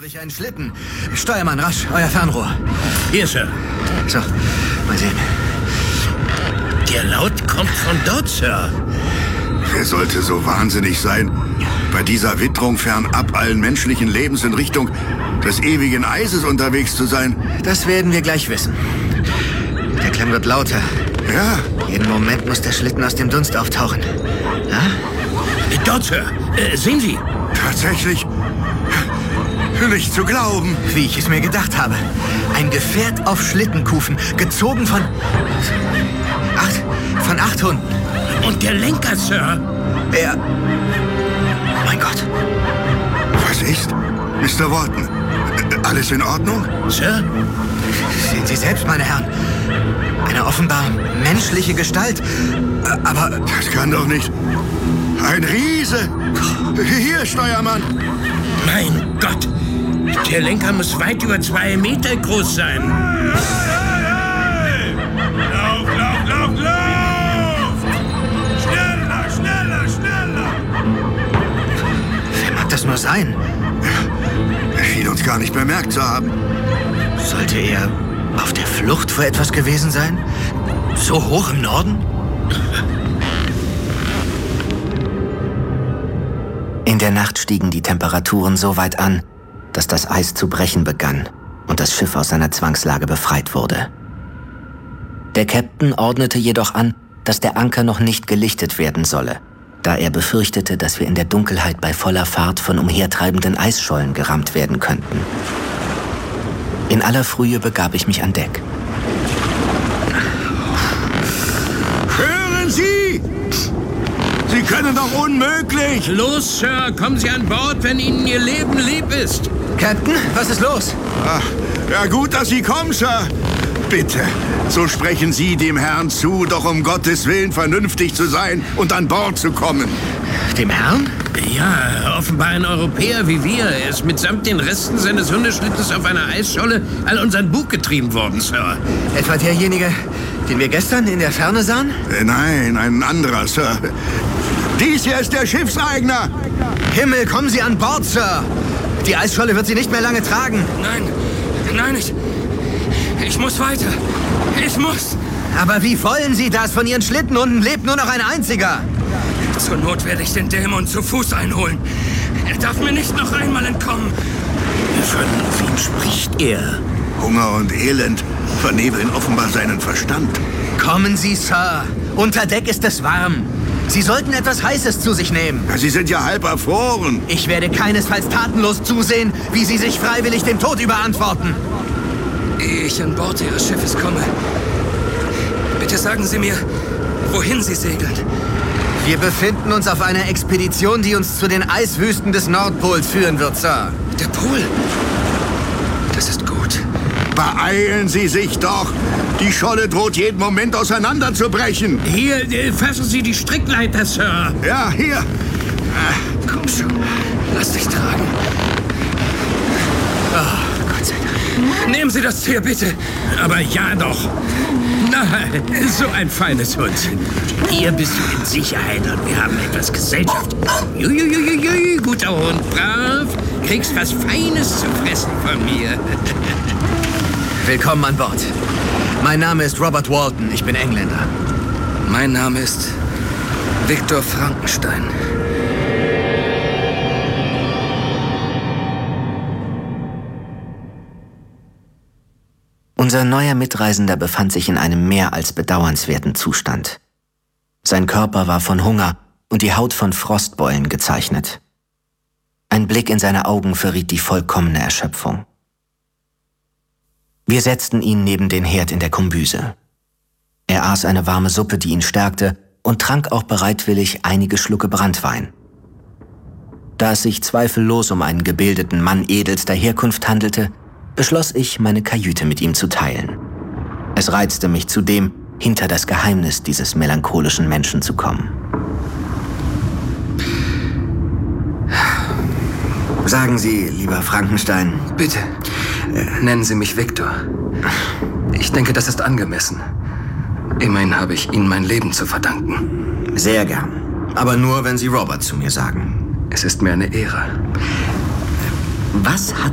habe ich einen Schlitten. Steuermann, rasch, euer Fernrohr. Hier, Sir. So, mal sehen. Der Laut kommt von dort, Sir. Wer sollte so wahnsinnig sein, bei dieser Witterung fernab allen menschlichen Lebens in Richtung des ewigen Eises unterwegs zu sein? Das werden wir gleich wissen. Der Klang wird lauter. Ja. Jeden Moment muss der Schlitten aus dem Dunst auftauchen. Ja? Dort, Sir. Sehen Sie? Tatsächlich. Nicht zu glauben. Wie ich es mir gedacht habe. Ein Gefährt auf Schlittenkufen, gezogen von 8 Hunden. Und der Lenker, Sir? Er... Oh mein Gott. Was ist? Mr. Wharton, alles in Ordnung? Sir? Sehen Sie selbst, meine Herren. Eine offenbar menschliche Gestalt. Aber... Das kann doch nicht... Ein Riese! Hier, Steuermann! Mein Gott! Der Lenker muss weit über 2 Meter groß sein. Hey! Lauf, lauf, lauf, lauf! Schneller, schneller, schneller! Wer mag das nur sein? Er schien uns gar nicht bemerkt zu haben. Sollte er auf der Flucht vor etwas gewesen sein? So hoch im Norden? In der Nacht stiegen die Temperaturen so weit an, dass das Eis zu brechen begann und das Schiff aus seiner Zwangslage befreit wurde. Der Captain ordnete jedoch an, dass der Anker noch nicht gelichtet werden solle, da er befürchtete, dass wir in der Dunkelheit bei voller Fahrt von umhertreibenden Eisschollen gerammt werden könnten. In aller Frühe begab ich mich an Deck. Hören Sie! Sie können doch unmöglich! Los, Sir, kommen Sie an Bord, wenn Ihnen Ihr Leben lieb ist. Captain, was ist los? Ach, ja gut, dass Sie kommen, Sir. Bitte, so sprechen Sie dem Herrn zu, doch um Gottes Willen vernünftig zu sein und an Bord zu kommen. Dem Herrn? Ja, offenbar ein Europäer wie wir. Er ist mitsamt den Resten seines Hundeschlittens auf einer Eisscholle all unseren Bug getrieben worden, Sir. Etwa derjenige, den wir gestern in der Ferne sahen? Nein, ein anderer, Sir. Dies hier ist der Schiffseigner. Himmel, kommen Sie an Bord, Sir! Die Eisscholle wird Sie nicht mehr lange tragen. Nein, ich muss weiter. Ich muss. Aber wie wollen Sie das? Von Ihren Schlittenhunden lebt nur noch ein einziger. Zur Not werde ich den Dämon zu Fuß einholen. Er darf mir nicht noch einmal entkommen. Von wem spricht er? Hunger und Elend vernebeln offenbar seinen Verstand. Kommen Sie, Sir. Unter Deck ist es warm. Sie sollten etwas Heißes zu sich nehmen. Ja, Sie sind ja halb erfroren. Ich werde keinesfalls tatenlos zusehen, wie Sie sich freiwillig dem Tod überantworten. Ehe ich an Bord Ihres Schiffes komme, bitte sagen Sie mir, wohin Sie segeln. Wir befinden uns auf einer Expedition, die uns zu den Eiswüsten des Nordpols führen wird, Sir. Der Pol? Das ist gut. Beeilen Sie sich doch. Die Scholle droht jeden Moment auseinanderzubrechen. Hier, fassen Sie die Strickleiter, Sir. Ja, hier. Komm schon, lass dich tragen. Oh, Gott sei Dank. Nehmen Sie das Tier, bitte. Aber ja doch. Na, so ein feines Hund. Hier bist du in Sicherheit und wir haben etwas Gesellschaft. Juiuiuiui, guter Hund, brav. Kriegst was Feines zu fressen von mir. Willkommen an Bord. Mein Name ist Robert Walton, ich bin Engländer. Mein Name ist Viktor Frankenstein. Unser neuer Mitreisender befand sich in einem mehr als bedauernswerten Zustand. Sein Körper war von Hunger und die Haut von Frostbeulen gezeichnet. Ein Blick in seine Augen verriet die vollkommene Erschöpfung. Wir setzten ihn neben den Herd in der Kombüse. Er aß eine warme Suppe, die ihn stärkte, und trank auch bereitwillig einige Schlucke Branntwein. Da es sich zweifellos um einen gebildeten Mann edelster Herkunft handelte, beschloss ich, meine Kajüte mit ihm zu teilen. Es reizte mich zudem, hinter das Geheimnis dieses melancholischen Menschen zu kommen. Sagen Sie, lieber Frankenstein. Bitte, nennen Sie mich Viktor. Ich denke, das ist angemessen. Immerhin habe ich Ihnen mein Leben zu verdanken. Sehr gern. Aber nur, wenn Sie Robert zu mir sagen. Es ist mir eine Ehre. Was hat